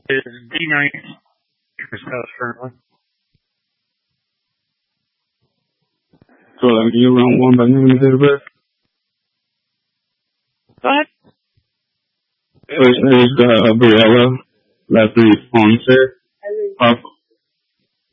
Is D9 your spouse currently? So, can you run one by name and date of birth? Go ahead. First name is Briella. Last name is Ponce.